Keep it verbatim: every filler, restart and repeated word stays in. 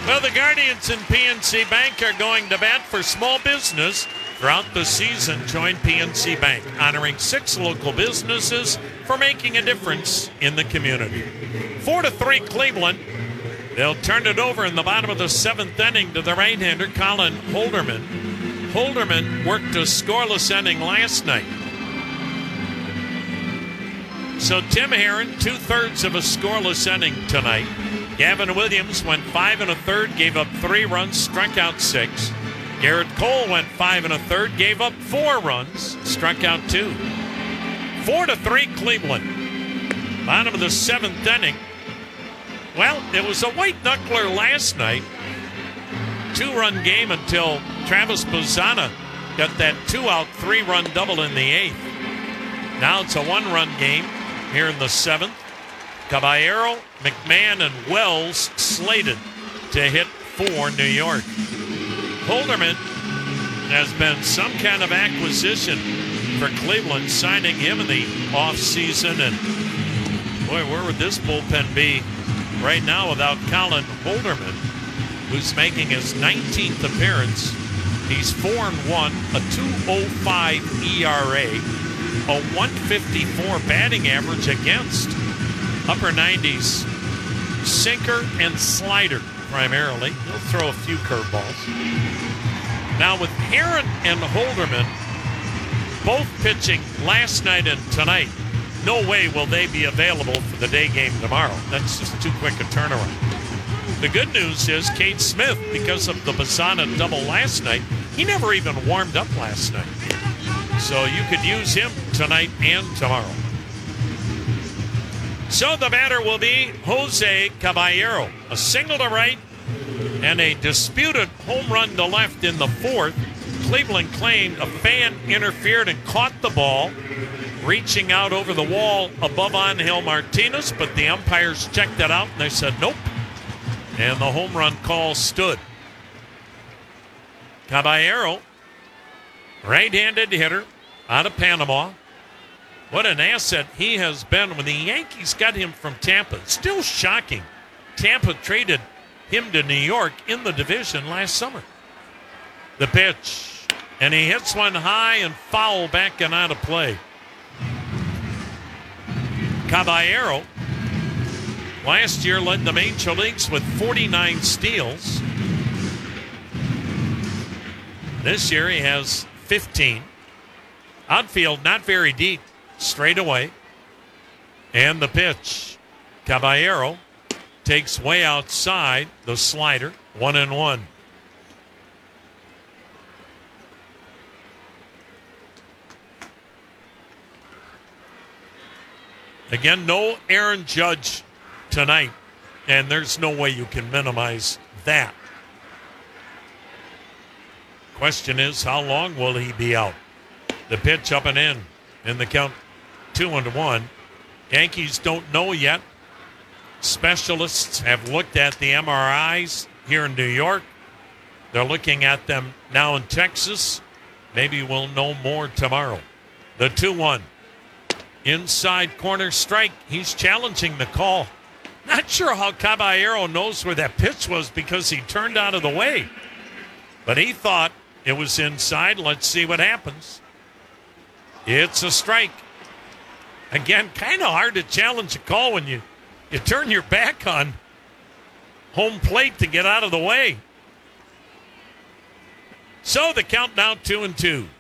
Well, the Guardians and P N C Bank are going to bat for small business throughout the season. Join P N C Bank, honoring six local businesses for making a difference in the community. Four to three Cleveland. They'll turn it over in the bottom of the seventh inning to the right-hander, Colin Holderman. Holderman worked a scoreless inning last night. So Tim Herron, two-thirds of a scoreless inning tonight. Gavin Williams went five and a third, gave up three runs, struck out six. Garrett Cole went five and a third, gave up four runs, struck out two. Four to three Cleveland. Bottom of the seventh inning. Well, it was a white knuckler last night. Two-run game until Travis Bazzana got that two-out, three-run double in the eighth. Now it's a one-run game here in the seventh. Caballero, McMahon, and Wells slated to hit for New York. Holderman has been some kind of acquisition for Cleveland, signing him in the offseason. And boy, where would this bullpen be right now without Colin Holderman, who's making his nineteenth appearance? He's four and one, a two oh five E R A, a one fifty-four batting average against. Upper nineties, sinker and slider primarily. He'll throw a few curveballs. Now with Herron and Holderman both pitching last night and tonight, no way will they be available for the day game tomorrow. That's just too quick a turnaround. The good news is Cade Smith, because of the Bazzana double last night, he never even warmed up last night. So you could use him tonight and tomorrow. So the batter will be Jose Caballero. A single to right and a disputed home run to left in the fourth. Cleveland claimed a fan interfered and caught the ball, reaching out over the wall above Angel Martinez, but the umpires checked that out and they said nope. And the home run call stood. Caballero, right-handed hitter out of Panama. What an asset he has been when the Yankees got him from Tampa. Still shocking. Tampa traded him to New York in the division last summer. The pitch. And he hits one high and foul back and out of play. Caballero last year led the major leagues with forty-nine steals. This year he has fifteen. Outfield not very deep. Straight away. And the pitch. Caballero takes way outside the slider. One and one. Again, no Aaron Judge tonight. And there's no way you can minimize that. Question is, how long will he be out? The pitch up and in. In the count. Two and one. Yankees don't know yet. Specialists have looked at the M R Is here in New York. They're looking at them now in Texas. Maybe we'll know more tomorrow. The two one. Inside corner strike. He's challenging the call. Not sure how Caballero knows where that pitch was because he turned out of the way. But he thought it was inside. Let's see what happens. It's a strike. Again, kind of hard to challenge a call when you, you turn your back on home plate to get out of the way. So the count now two and two.